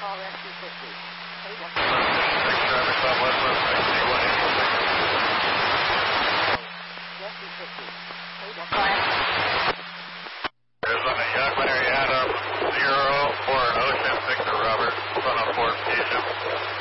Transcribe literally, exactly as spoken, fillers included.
call rescue quickly. Hey, Next time, it's on West West.